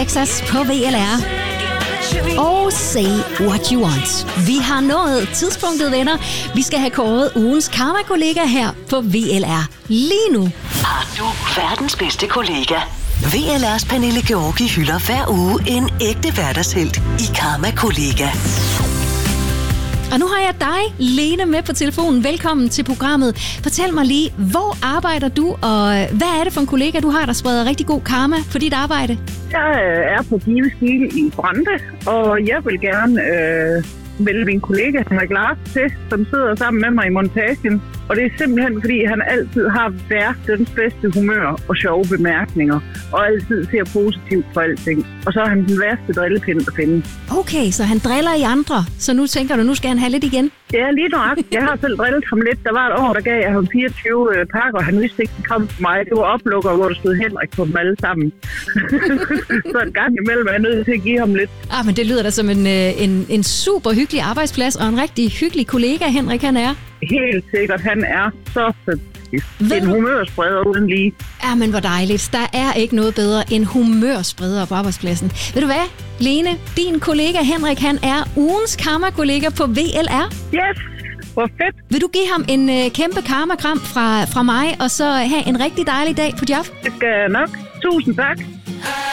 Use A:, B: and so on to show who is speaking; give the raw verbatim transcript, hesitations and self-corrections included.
A: Texas på V L R. Og Say What You Want. Vi har nået tidspunktet, venner. Vi skal have kåret ugens karma-kollega her på V L R. Lige nu.
B: Har du verdens bedste kollega? V L R's Pernille Georgi hylder hver uge en ægte hverdagshelt i Karma-kollega.
A: Og nu har jeg dig, Lene, med på telefonen. Velkommen til programmet. Fortæl mig lige, hvor arbejder du, og hvad er det for en kollega, du har, der spreder rigtig god karma for dit arbejde?
C: Jeg er på Give Stil i Brande, og jeg vil gerne øh, vælge min kollega Henrik Lars til, som sidder sammen med mig i montagen. Og det er simpelthen, fordi han altid har verdens bedste humør og sjove bemærkninger, og altid ser positivt på alting. Og så er han den værste drillepind at finde.
A: Okay, så han driller i andre, så nu tænker du, nu skal han have lidt igen?
C: Ja, lige nøjagtigt. Jeg har selv drillet ham lidt. Der var et år, der gav jeg ham fireogtyve øh, pakker, og han vidste ikke, de kom for mig. Det var oplukker, hvor der stod Henrik på dem alle sammen. Så en gang imellem er jeg nødt til at give ham lidt.
A: Ah, men det lyder da som en, øh, en, en super hyggelig arbejdsplads, og en rigtig hyggelig kollega, Henrik han er.
C: Helt sikkert, han er så fantastisk. En humørspreder uden lige.
A: Ja, men hvor dejligt. Der er ikke noget bedre end humørspreder på arbejdspladsen. Ved du hvad, Lene? Din kollega Henrik, han er ugens karma-kollega på V L R.
C: Yes, hvor fedt.
A: Vil du give ham en øh, kæmpe karma-kram fra, fra mig, og så have en rigtig dejlig dag på job?
C: Det skal jeg nok. Tusind tak.